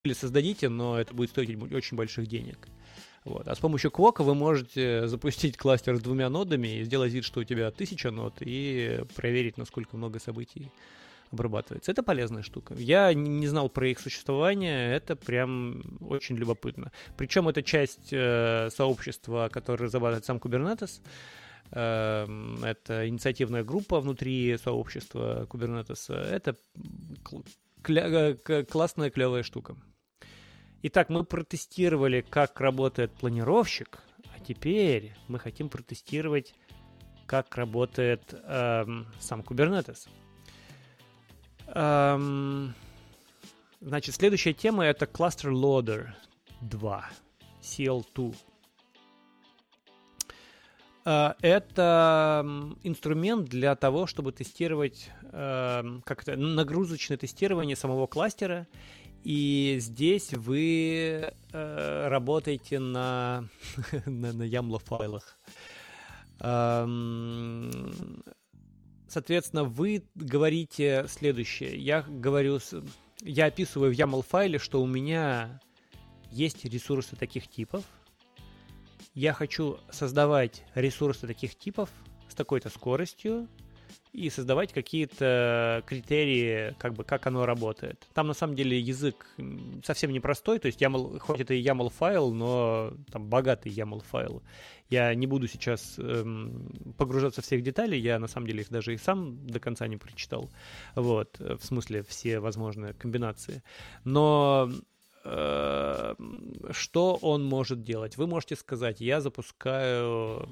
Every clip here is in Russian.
или создадите, но это будет стоить очень больших денег. Вот. А с помощью Квока вы можете запустить кластер с 2 нодами и сделать вид, что у тебя 1000 нод, и проверить, насколько много событий обрабатывается. Это полезная штука. Я не знал про их существование, это прям очень любопытно. Причем это часть сообщества, которое разрабатывает сам Kubernetes. Это инициативная группа внутри сообщества Kubernetes. Это классная, клевая штука. Итак, мы протестировали, как работает планировщик, а теперь мы хотим протестировать, как работает сам Kubernetes. Значит, следующая тема — это Cluster Loader 2, CL2. Это инструмент для того, чтобы тестировать нагрузочное тестирование самого кластера. И здесь вы работаете на YAML-файлах. Соответственно, вы говорите следующее. Я описываю в YAML-файле, что у меня есть ресурсы таких типов. Я хочу создавать ресурсы таких типов с такой-то скоростью и создавать какие-то критерии, как оно работает. Там, на самом деле, язык совсем непростой, то есть хоть это и YAML-файл, но там богатый YAML-файл. Я не буду сейчас погружаться в всех деталей, я, на самом деле, их даже и сам до конца не прочитал. Вот, в смысле, все возможные комбинации. Но что он может делать? Вы можете сказать, я запускаю...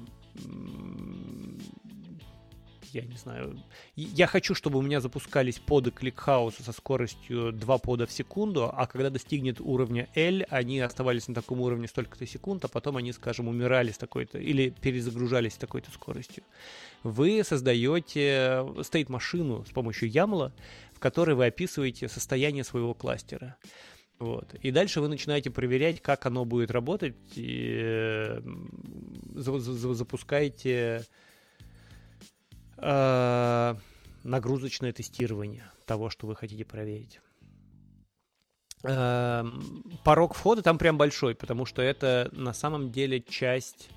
Я не знаю. Я хочу, чтобы у меня запускались поды ClickHouse со скоростью 2 пода в секунду, а когда достигнет уровня L, они оставались на таком уровне столько-то секунд, а потом они, скажем, умирали с такой-то или перезагружались с такой-то скоростью. Вы создаете стейт-машину с помощью YAML, в которой вы описываете состояние своего кластера. Вот. И дальше вы начинаете проверять, как оно будет работать, и запускаете нагрузочное тестирование того, что вы хотите проверить. Порог входа там прям большой, потому что это на самом деле часть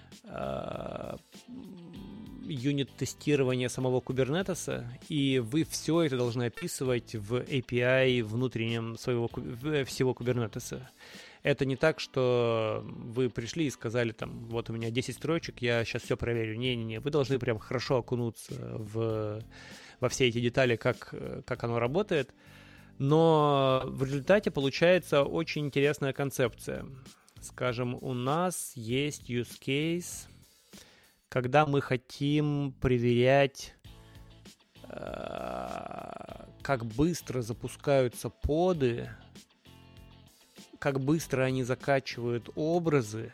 юнит-тестирования самого Kubernetes, и вы все это должны описывать в API внутреннем всего Kubernetes. Это не так, что вы пришли и сказали, там, вот у меня 10 строчек, я сейчас все проверю. Не-не-не, вы должны прям хорошо окунуться во все эти детали, как оно работает. Но в результате получается очень интересная концепция. Скажем, у нас есть use case, когда мы хотим проверять, как быстро запускаются поды, как быстро они закачивают образы.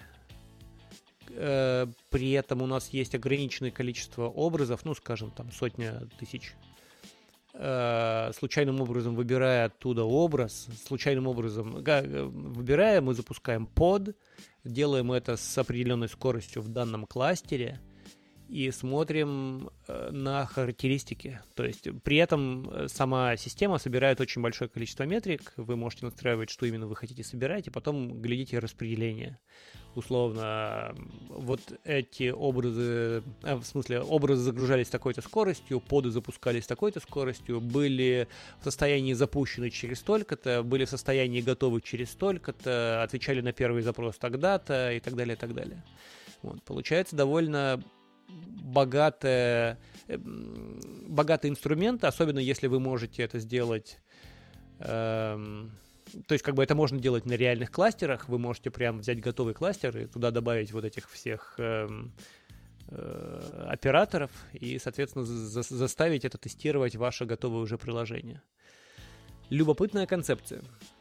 При этом у нас есть ограниченное количество образов, ну, скажем, там 100 тысяч. Случайным образом выбирая оттуда образ, случайным образом выбирая, мы запускаем под, делаем это с определенной скоростью в данном кластере и смотрим на характеристики. То есть при этом сама система собирает очень большое количество метрик, вы можете настраивать, что именно вы хотите собирать, и потом глядите распределение. Условно, вот эти образы, образы загружались с такой-то скоростью, поды запускались с такой-то скоростью, были в состоянии запущены через столько-то, были в состоянии готовы через столько-то, отвечали на первый запрос тогда-то и так далее, и так далее. Вот, получается довольно богатый инструмент, особенно если вы можете это сделать. То есть, это можно делать на реальных кластерах. Вы можете прям взять готовый кластер и туда добавить вот этих всех операторов и, соответственно, заставить это тестировать ваше готовое уже приложение. Любопытная концепция.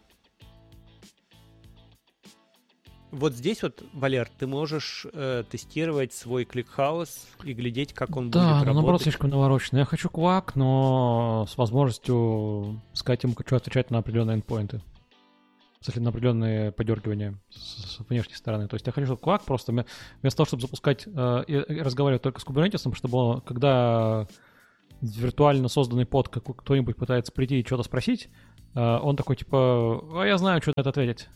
Вот здесь вот, Валер, ты можешь тестировать свой ClickHouse и глядеть, как он будет работать. Да, но наоборот слишком навороченный. Я хочу Quack, но с возможностью сказать ему, что отвечать на определенные эндпоинты. В смысле, на определенные подергивания с внешней стороны. То есть я хочу, чтобы Quack просто вместо того, чтобы запускать и разговаривать только с Kubernetes, чтобы когда виртуально созданный под кто-нибудь пытается прийти и что-то спросить, он такой, типа, я знаю, что на это ответить.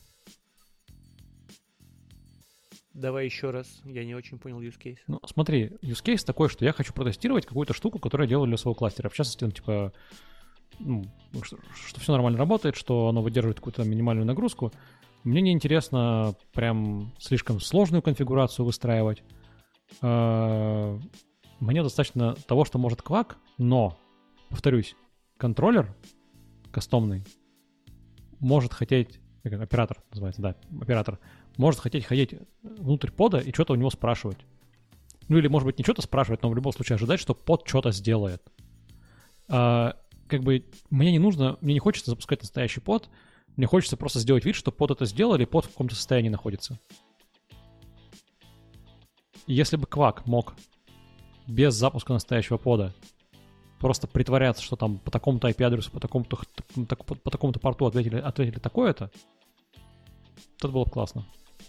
Давай еще раз, я не очень понял use case. Ну, смотри, use case такой, что я хочу протестировать какую-то штуку, которую я делаю для своего кластера. В частности, ну, типа, что все нормально работает, что оно выдерживает какую-то минимальную нагрузку. Мне не интересно прям слишком сложную конфигурацию выстраивать. Мне достаточно того, что может Quack, но, повторюсь, контроллер кастомный может хотеть, оператор называется, да, оператор, может хотеть ходить внутрь пода и что-то у него спрашивать. Ну или, может быть, не что-то спрашивать, но в любом случае ожидать, что под что-то сделает. Как бы мне не хочется запускать настоящий под, мне хочется просто сделать вид, что под это сделал, или под в каком-то состоянии находится. И если бы Quack мог без запуска настоящего пода просто притворяться, что там по такому-то IP-адресу, по такому-то порту ответили такое-то, то это было бы классно.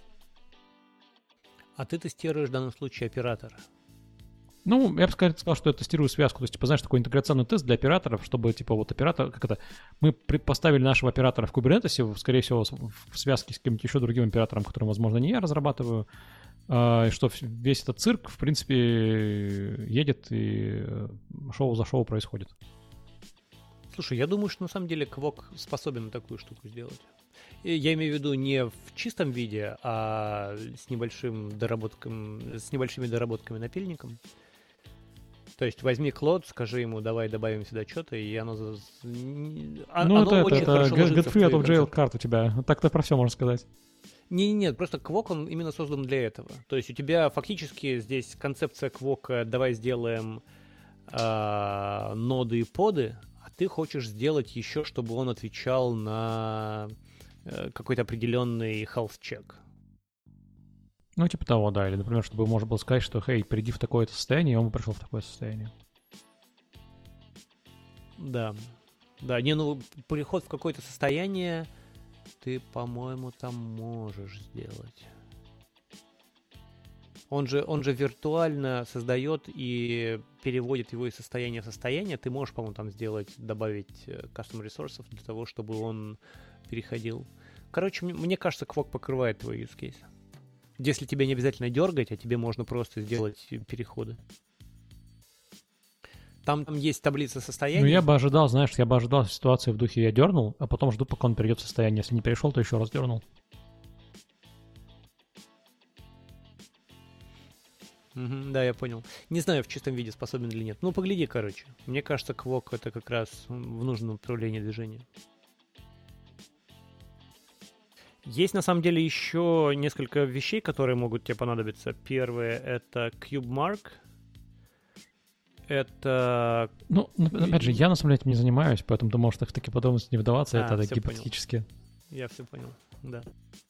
А ты тестируешь в данном случае оператора? Ну, я бы сказал, что я тестирую связку. То есть, типа, знаешь, такой интеграционный тест для операторов, чтобы, типа, вот оператор, мы поставили нашего оператора в Kubernetes, скорее всего, в связке с каким-то еще другим оператором, которым, возможно, не я разрабатываю, и что весь этот цирк, в принципе, едет, и шоу за шоу происходит. Слушай, я думаю, что на самом деле Quack способен такую штуку сделать. Я имею в виду не в чистом виде, а с небольшими доработками напильником. То есть возьми Клод, скажи ему, давай добавим сюда что-то, и оно очень хорошо ложится в get free out твою of jail карт у тебя. Так-то про все можно сказать. Нет, просто Quack, он именно создан для этого. То есть у тебя фактически здесь концепция Quack, давай сделаем ноды и поды, а ты хочешь сделать еще, чтобы он отвечал на какой-то определенный health check. Ну, типа того, да. Или, например, чтобы можно было сказать, что, хей, приди в такое-то состояние, и он бы пришел в такое состояние. Да. Да, переход в какое-то состояние ты, по-моему, там можешь сделать. Он же виртуально создает и переводит его из состояния в состояние. Ты можешь, по-моему, там добавить custom ресурсов для того, чтобы он переходил. Короче, мне кажется, Quack покрывает твой use case. Если тебе не обязательно дергать, а тебе можно просто сделать переходы. Там есть таблица состояний. Ну, я бы ожидал ситуации в духе я дернул, а потом жду, пока он перейдет в состояние. Если не перешел, то еще раз дернул. Да, я понял. Не знаю, в чистом виде способен или нет. Ну, погляди, короче. Мне кажется, Quack — это как раз в нужном направлении движения. Есть, на самом деле, еще несколько вещей, которые могут тебе понадобиться. Первое — это CubeMark. Это... Ну, опять же, я на самом деле этим не занимаюсь, поэтому ты можешь в такие подробности не вдаваться, это гипотетически. Понял. Я все понял, да.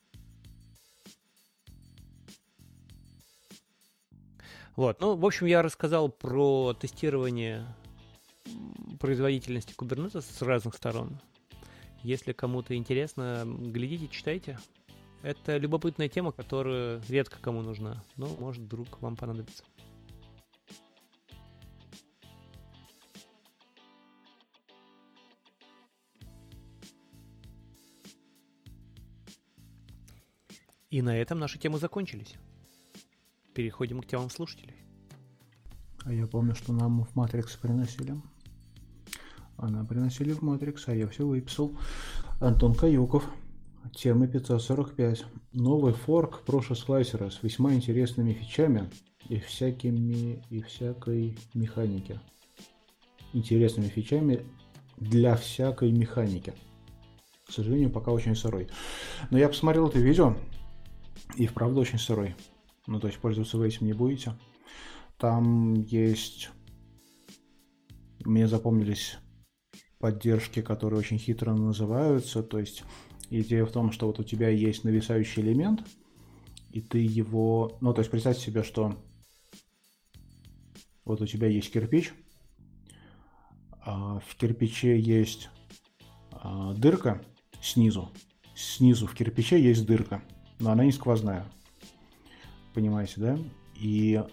Вот, ну, в общем, я рассказал про тестирование производительности Kubernetes с разных сторон. Если кому-то интересно, глядите, читайте. Это любопытная тема, которая редко кому нужна, но, может, вдруг вам понадобится. И на этом наши темы закончились. Переходим к темам слушателей. А я помню, что нам в Matrix приносили. Она приносили в Matrix, а я все выписал. Антон Каюков. Тема 545. Новый форк Process Slicer с весьма интересными фичами и всякой механики. Интересными фичами для всякой механики. К сожалению, пока очень сырой. Но я посмотрел это видео, и вправду очень сырой. Ну, то есть пользоваться вы этим не будете. Там есть... Мне запомнились поддержки, которые очень хитро называются. То есть идея в том, что вот у тебя есть нависающий элемент, и ты его... Ну, то есть представь себе, что вот у тебя есть кирпич, а в кирпиче есть дырка снизу. Снизу в кирпиче есть дырка, но она не сквозная. Понимаете, да? И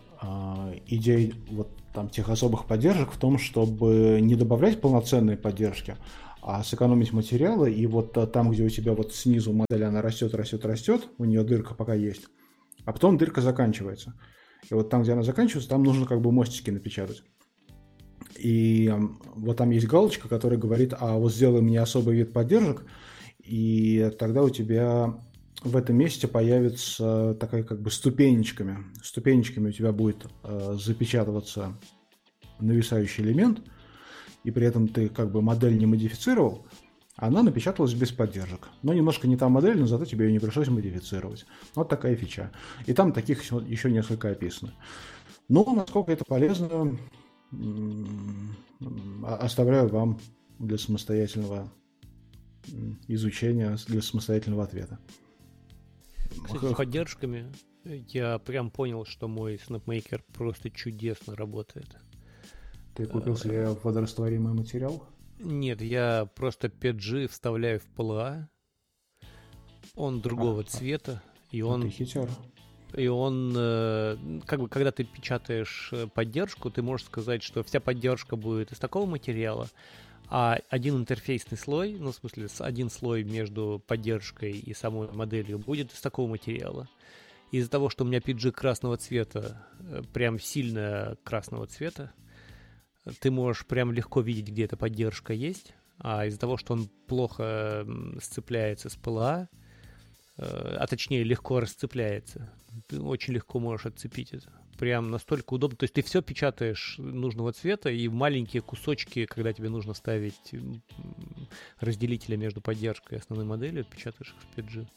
идея вот там тех особых поддержек в том, чтобы не добавлять полноценные поддержки, а сэкономить материалы, и вот там, где у тебя вот снизу модель, она растет, у нее дырка пока есть, а потом дырка заканчивается. И вот там, где она заканчивается, там нужно как бы мостики напечатать. И вот там есть галочка, которая говорит, а вот сделай мне особый вид поддержек, и тогда у тебя в этом месте появится такая как бы ступенечками. Ступенечками у тебя будет запечатываться нависающий элемент, и при этом ты как бы модель не модифицировал, она напечаталась без поддержек. Но немножко не та модель, но зато тебе ее не пришлось модифицировать. Вот такая фича. И там таких еще несколько описано. Но насколько это полезно, оставляю вам для самостоятельного изучения, для самостоятельного ответа. Кстати, с поддержками я прям понял, что мой SnapMaker просто чудесно работает. Ты купил себе водорастворимый материал? Нет, я просто PG вставляю в PLA. Он другого цвета. И он... Ты хитер. И он, как бы, когда ты печатаешь поддержку, ты можешь сказать, что вся поддержка будет из такого материала, а один интерфейсный слой, ну, в смысле, один слой между поддержкой и самой моделью будет из такого материала. Из-за того, что у меня PG красного цвета, прям сильно красного цвета, ты можешь прям легко видеть, где эта поддержка есть, а из-за того, что он плохо сцепляется с PLA, а точнее легко расцепляется, ты очень легко можешь отцепить это. Прям настолько удобно. То есть ты все печатаешь нужного цвета, и маленькие кусочки, когда тебе нужно ставить разделителя между поддержкой и основной моделью, печатаешь их в PG.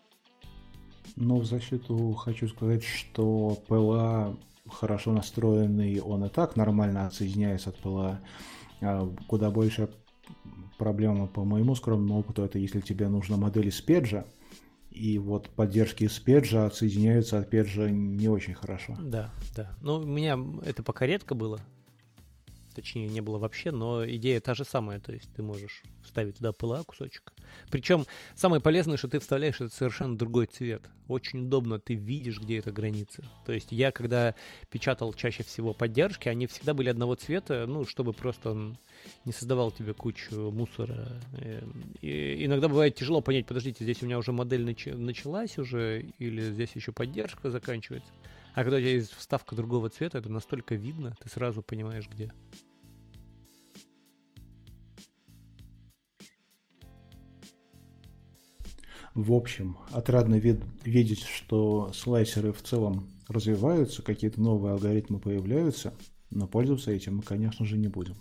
Но в защиту хочу сказать, что PLA хорошо настроенный, он и так нормально отсоединяется от PLA. Куда больше проблема, по моему скромному опыту, это если тебе нужна модель из педжа, и вот поддержки из педжа отсоединяются от педжа не очень хорошо. Да, да. Ну, у меня это пока редко было. Точнее, не было вообще, но идея та же самая. То есть ты можешь вставить туда PLA кусочек. Причем самое полезное, что ты вставляешь это совершенно другой цвет. Очень удобно, ты видишь, где эта граница. То есть я, когда печатал чаще всего поддержки, они всегда были одного цвета, ну, чтобы просто он не создавал тебе кучу мусора. И иногда бывает тяжело понять, подождите, здесь у меня уже модель началась уже, или здесь еще поддержка заканчивается. А когда у тебя есть вставка другого цвета, это настолько видно, ты сразу понимаешь, где. В общем, отрадно видеть, что слайсеры в целом развиваются, какие-то новые алгоритмы появляются, но пользоваться этим мы, конечно же, не будем.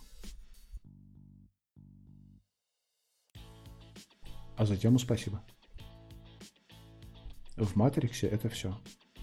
А за тему спасибо. В Матриксе это все.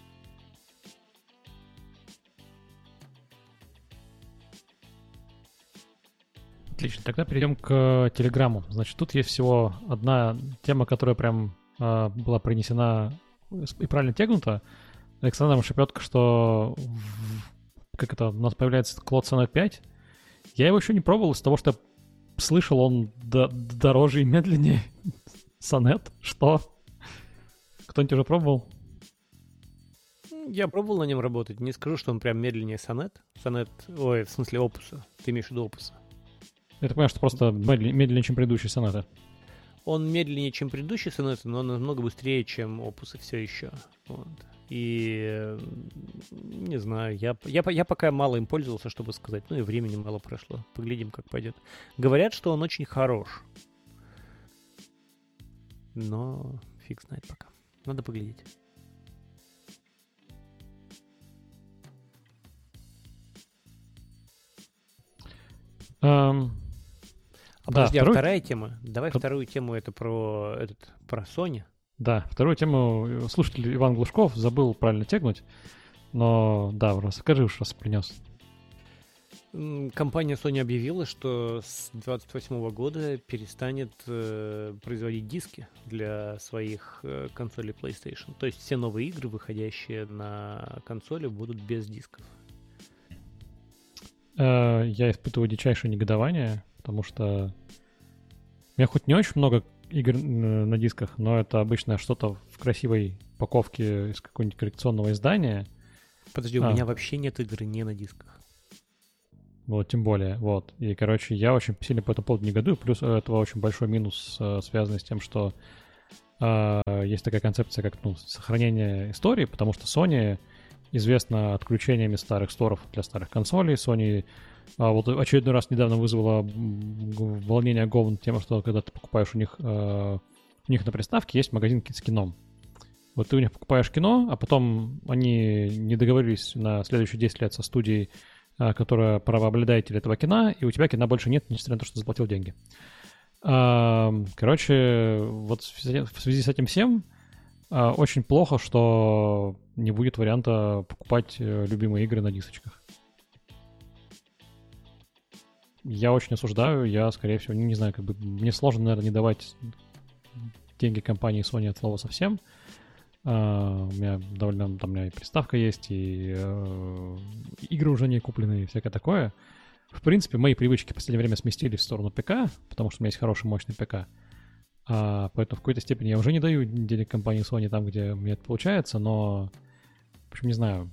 Отлично, тогда перейдем к Телеграму. Значит, тут есть всего одна тема, которая прям была принесена и правильно тегнута. Александр шепетка, что как это, у нас появляется Claude Sonnet 5. Я его еще не пробовал, из того, что я слышал, он дороже и медленнее Sonnet. Что? Кто-нибудь уже пробовал? Я пробовал на нем работать. Не скажу, что он прям медленнее Sonnet. Sonnet, ой, в смысле Opus. Ты имеешь в виду Opus? Я так понимаю, что просто медленнее, чем предыдущие сонаты. Он медленнее, чем предыдущие сонаты, но он намного быстрее, чем Opus все еще. Вот. И не знаю, я пока мало им пользовался, чтобы сказать. Ну и времени мало прошло. Поглядим, как пойдет. Говорят, что он очень хорош. Но фиг знает пока. Надо поглядеть. Подожди, вторая тема? Давай вторую тему, это про Sony. Да, вторую тему слушатель Иван Глушков забыл правильно тегнуть, но да, расскажи уж, раз принес. Компания Sony объявила, что с 2028 года перестанет производить диски для своих консолей PlayStation. То есть все новые игры, выходящие на консоли, будут без дисков. Я испытываю дичайшее негодование, потому что у меня хоть не очень много игр на дисках, но это обычно что-то в красивой упаковке из какого-нибудь коллекционного издания. Подожди, у меня вообще нет игры не на дисках. Вот, тем более, вот. И, короче, я очень сильно по этому поводу негодую. Плюс у этого очень большой минус, связанный с тем, что есть такая концепция, как сохранение истории, потому что Sony известна отключениями старых сторов для старых консолей. Sony вот очередной раз недавно вызвала волнение Говн тем, что когда ты покупаешь у них на приставке есть магазин с кином. Вот ты у них покупаешь кино, а потом они не договорились на следующие 10 лет со студией, которая правообладатель этого кино, и у тебя кино больше нет, несмотря на то, что ты заплатил деньги. Короче, вот в связи с этим всем очень плохо, что не будет варианта покупать любимые игры на дисочках. Я очень осуждаю, я, скорее всего, не знаю, мне сложно, наверное, не давать деньги компании Sony от слова совсем. У меня довольно, там у меня и приставка есть, и игры уже не куплены, и всякое такое. В принципе, мои привычки в последнее время сместились в сторону ПК, потому что у меня есть хороший, мощный ПК. Поэтому в какой-то степени я уже не даю денег компании Sony там, где у меня это получается, но, в общем, не знаю,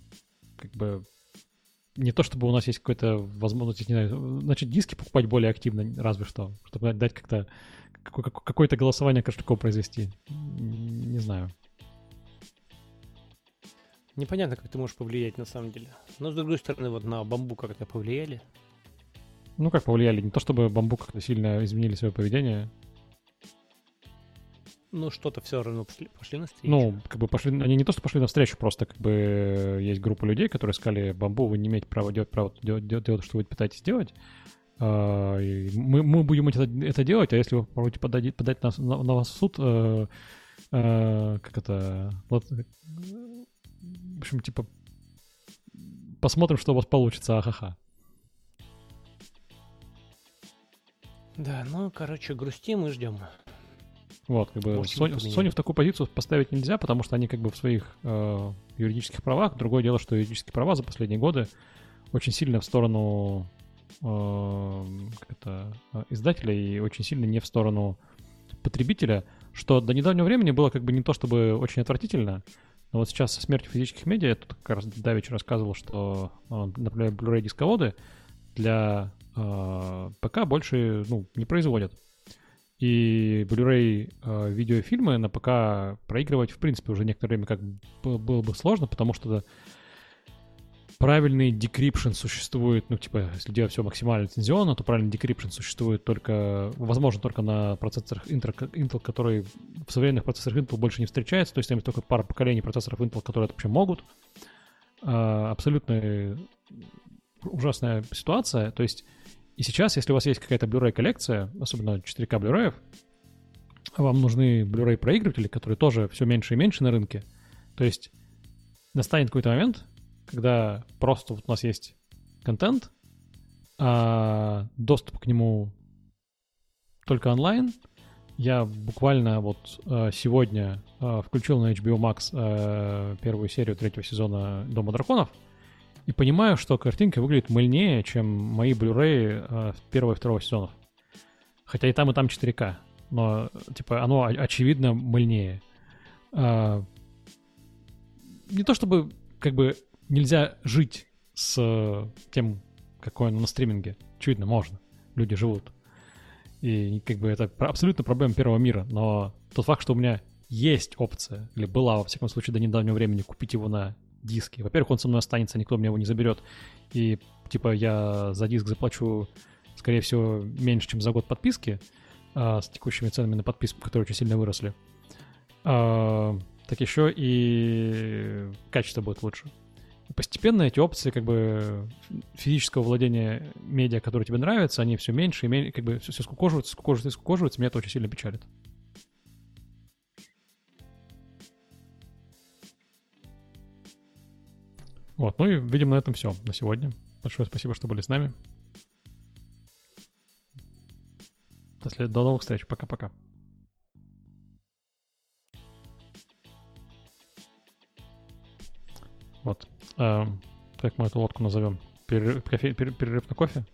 не то чтобы у нас есть какая-то возможность, не знаю, начать диски покупать более активно, разве что, чтобы дать как-то какое-то голосование кошельком произвести. Не знаю. Непонятно, как ты можешь повлиять на самом деле. Но, с другой стороны, вот на Бамбу как-то повлияли. Ну, как повлияли? Не то, чтобы Бамбу как-то сильно изменили свое поведение. Ну, что-то все равно пошли навстречу. Ну, пошли, они не то, что пошли навстречу, просто есть группа людей, которые сказали: Бамбу, вы не имеете права делать что вы пытаетесь делать. Мы будем это делать, а если вы попробуете подать на вас в суд, в общем, типа, посмотрим, что у вас получится, ахаха. Да, грустим и ждем. Вот, Sony в такую позицию поставить нельзя, потому что они в своих юридических правах. Другое дело, что юридические права за последние годы очень сильно в сторону издателя и очень сильно не в сторону потребителя, что до недавнего времени было не то чтобы очень отвратительно. Но вот сейчас со смертью физических медиа, я тут как раз давеча рассказывал, что, например, Blu-ray дисководы для ПК больше не производят. И Blu-ray видеофильмы на ПК проигрывать, в принципе, уже некоторое время было бы сложно, потому что правильный decryption существует, если делать все максимально лицензионно, то правильный decryption существует возможно только на процессорах Intel, которые в современных процессорах Intel больше не встречаются, то есть там есть только пара поколений процессоров Intel, которые это вообще могут. Абсолютно ужасная ситуация, то есть и сейчас, если у вас есть какая-то Blu-ray коллекция, особенно 4К Blu-ray, вам нужны Blu-ray проигрыватели, которые тоже все меньше и меньше на рынке. То есть настанет какой-то момент, когда просто вот у нас есть контент, а доступ к нему только онлайн. Я буквально сегодня включил на HBO Max первую серию 3-го сезона «Дома драконов» и понимаю, что картинка выглядит мыльнее, чем мои Blu-ray 1-го и 2-го сезонов. Хотя и там 4К, но оно очевидно мыльнее. Не то чтобы нельзя жить с тем, какое оно на стриминге. Очевидно, можно. Люди живут. И это абсолютно проблема первого мира. Но тот факт, что у меня есть опция, или была, во всяком случае, до недавнего времени, купить его на диске. Во-первых, он со мной останется, никто мне его не заберет. И, я за диск заплачу, скорее всего, меньше, чем за год подписки с текущими ценами на подписку, которые очень сильно выросли. Так еще и качество будет лучше. И постепенно эти опции физического владения медиа, которые тебе нравятся, они все меньше и меньше, все скукоживаются. Меня это очень сильно печалит. Вот, и, видимо, на этом все на сегодня. Большое спасибо, что были с нами. До новых встреч. Пока-пока. Вот. Как мы эту лодку назовем? Перерыв на кофе?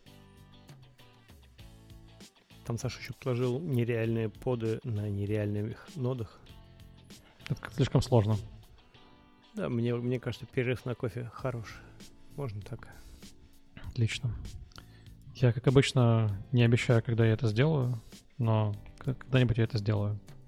Там Саша еще положил нереальные поды на нереальных нодах. Это слишком сложно. Да, мне кажется, перерыв на кофе хорош. Можно так. Отлично. Я, как обычно, не обещаю, когда я это сделаю, но когда-нибудь я это сделаю.